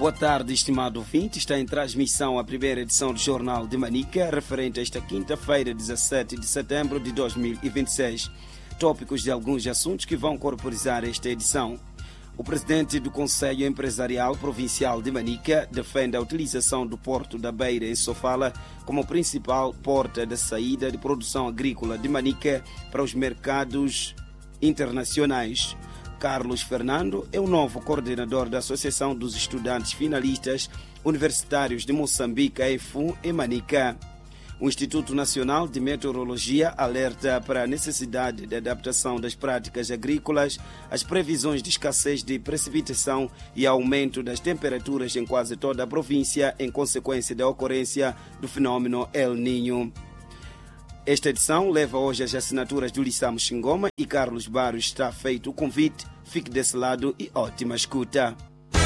Boa tarde, estimado ouvinte. Está em transmissão a primeira edição do Jornal de Manica, referente a esta quinta-feira, 17 de setembro de 2026. Tópicos de alguns assuntos que vão corporizar esta edição. O presidente do Conselho Empresarial Provincial de Manica defende a utilização do Porto da Beira, em Sofala, como principal porta de saída de produção agrícola de Manica para os mercados internacionais. Carlos Fernando é o novo coordenador da Associação dos Estudantes Finalistas Universitários de Moçambique, AEFUN, em Manica. O Instituto Nacional de Meteorologia alerta para a necessidade de adaptação das práticas agrícolas às previsões de escassez de precipitação e aumento das temperaturas em quase toda a província em consequência da ocorrência do fenômeno El Niño. Esta edição leva hoje as assinaturas do Lissamo Xingoma e Carlos Barros. Está feito o convite. Fique desse lado e ótima escuta.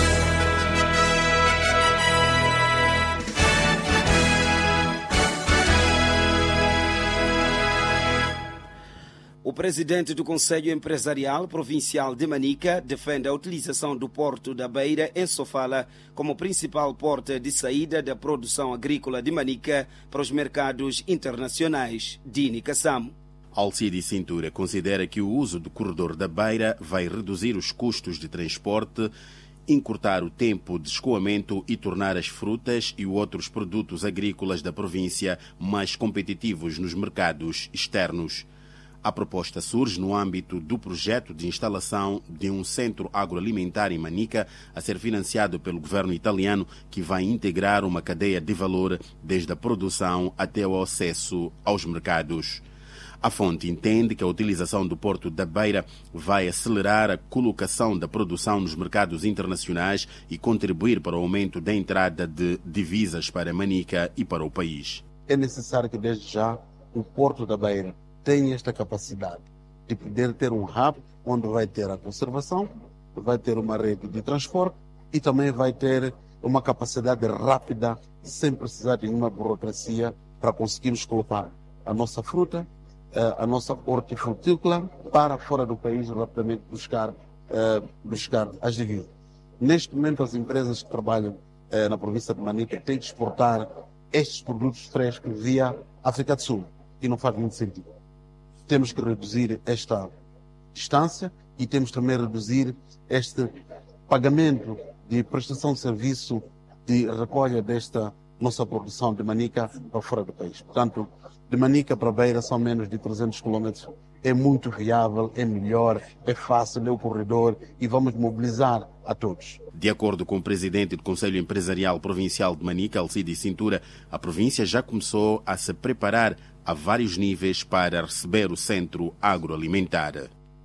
O presidente do Conselho Empresarial Provincial de Manica defende a utilização do Porto da Beira, em Sofala, como principal porta de saída da produção agrícola de Manica para os mercados internacionais. Dini Kassamo. Alcide Cintura considera que o uso do corredor da Beira vai reduzir os custos de transporte, encurtar o tempo de escoamento e tornar as frutas e outros produtos agrícolas da província mais competitivos nos mercados externos. A proposta surge no âmbito do projeto de instalação de um centro agroalimentar em Manica, a ser financiado pelo governo italiano, que vai integrar uma cadeia de valor desde a produção até o acesso aos mercados. A fonte entende que a utilização do Porto da Beira vai acelerar a colocação da produção nos mercados internacionais e contribuir para o aumento da entrada de divisas para Manica e para o país. É necessário que desde já o Porto da Beira tem esta capacidade de poder ter um hub onde vai ter a conservação, vai ter uma rede de transporte e também vai ter uma capacidade rápida, sem precisar de nenhuma burocracia, para conseguirmos colocar a nossa fruta, a nossa hortifrutícola para fora do país, rapidamente buscar as divisas. Neste momento, as empresas que trabalham na província de Manica têm de exportar estes produtos frescos via África do Sul, e não faz muito sentido. Temos que reduzir esta distância e temos também que reduzir este pagamento de prestação de serviço de recolha desta nossa produção de Manica para fora do país. Portanto, de Manica para Beira são menos de 300 km. É muito viável, é melhor, é fácil, é o corredor e vamos mobilizar a todos. De acordo com o presidente do Conselho Empresarial Provincial de Manica, Alcide Cintura, a província já começou a se preparar a vários níveis para receber o centro agroalimentar.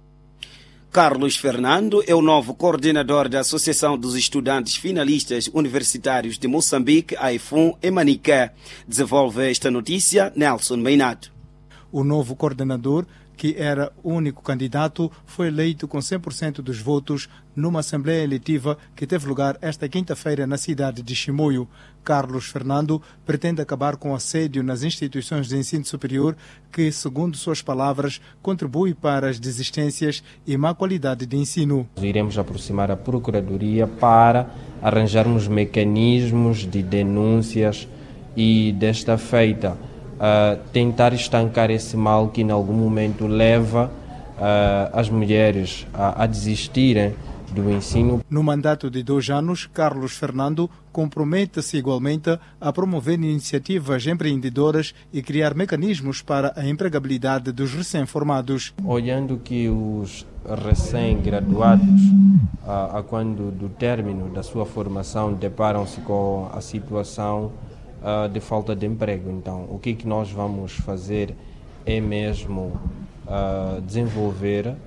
Carlos Fernando é o novo coordenador da Associação dos Estudantes Finalistas Universitários de Moçambique, AEFUN, em Manica. Desenvolve esta notícia Nelson Meinato. O novo coordenador, que era o único candidato, foi eleito com 100% dos votos numa Assembleia Eletiva que teve lugar esta quinta-feira na cidade de Chimoio. Carlos Fernando pretende acabar com o assédio nas instituições de ensino superior que, segundo suas palavras, contribui para as desistências e má qualidade de ensino. Iremos aproximar a Procuradoria para arranjarmos mecanismos de denúncias e, desta feita, tentar estancar esse mal que em algum momento leva as mulheres a desistirem do ensino. No mandato de 2 anos, Carlos Fernando compromete-se igualmente a promover iniciativas empreendedoras e criar mecanismos para a empregabilidade dos recém-formados. Olhando que os recém-graduados, quando do término da sua formação, deparam-se com a situação de falta de emprego. Então, o que nós vamos fazer é mesmo desenvolver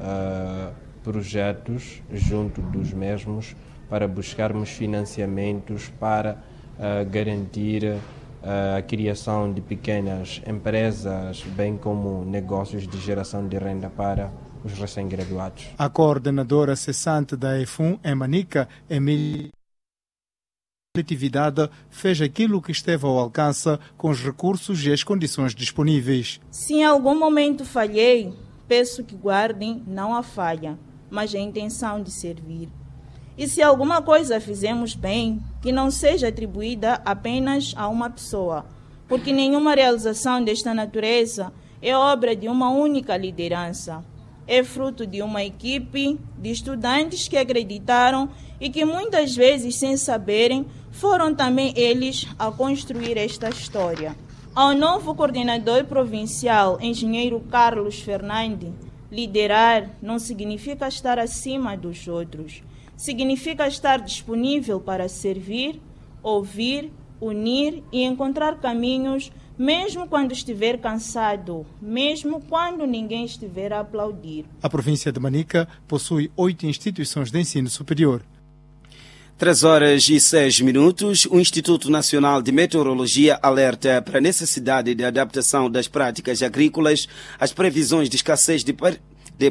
projetos junto dos mesmos para buscarmos financiamentos para garantir a criação de pequenas empresas, bem como negócios de geração de renda para os recém-graduados. A coordenadora cessante da AEFUN em Manica, Emília, coletividade fez aquilo que esteve ao alcance com os recursos e as condições disponíveis. Se em algum momento falhei, peço que guardem não a falha, mas a intenção de servir. E se alguma coisa fizemos bem, que não seja atribuída apenas a uma pessoa, porque nenhuma realização desta natureza é obra de uma única liderança. É fruto de uma equipe de estudantes que acreditaram e que muitas vezes, sem saberem, foram também eles a construir esta história. Ao novo coordenador provincial, engenheiro Carlos Fernandes, liderar não significa estar acima dos outros. Significa estar disponível para servir, ouvir, unir e encontrar caminhos, mesmo quando estiver cansado, mesmo quando ninguém estiver a aplaudir. A província de Manica possui 8 instituições de ensino superior. 3h06. O Instituto Nacional de Meteorologia alerta para a necessidade de adaptação das práticas agrícolas às previsões de escassez de